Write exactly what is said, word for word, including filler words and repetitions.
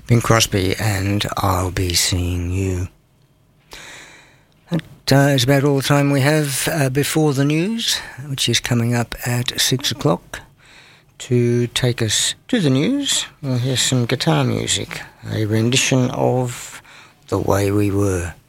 Bing Crosby and I'll Be Seeing You. That uh, is about all the time we have uh, before the news, which is coming up at six o'clock. To take us to the news, we'll hear some guitar music, a rendition of The Way We Were.